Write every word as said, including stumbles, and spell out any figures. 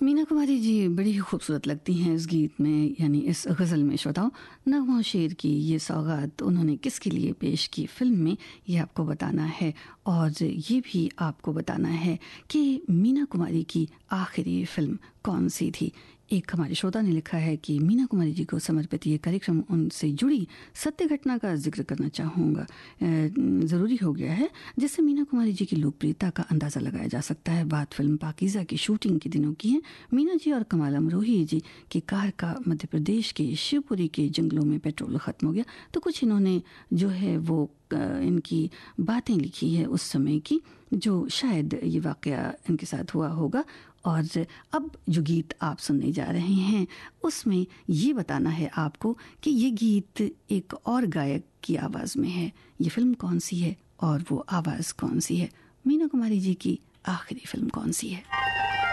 मीना कुमारी जी बड़ी ही खूबसूरत लगती हैं इस गीत में, यानी इस गज़ल में। श्रोताओं, नगमा शेर की ये सौगात उन्होंने किसके लिए पेश की फिल्म में, ये आपको बताना है। और ये भी आपको बताना है कि मीना कुमारी की आखिरी फिल्म कौन सी थी। एक हमारे श्रोता ने लिखा है कि मीना कुमारी जी को समर्पित ये कार्यक्रम उनसे जुड़ी सत्य घटना का जिक्र करना चाहूँगा। ज़रूरी हो गया है, जिससे मीना कुमारी जी की लोकप्रियता का अंदाज़ा लगाया जा सकता है। बात फिल्म पाकीज़ा की शूटिंग के दिनों की है। मीना जी और कमाल अमरोही जी की कार का मध्य प्रदेश के शिवपुरी के जंगलों में पेट्रोल ख़त्म हो गया, तो कुछ इन्होंने जो है वो इनकी बातें लिखी है उस समय की, जो शायद ये वाक़या इनके साथ हुआ होगा। और अब जो गीत आप सुनने जा रहे हैं उसमें ये बताना है आपको कि ये गीत एक और गायक की आवाज़ में है। ये फिल्म कौन सी है और वो आवाज़ कौन सी है, मीना कुमारी जी की आखिरी फिल्म कौन सी है।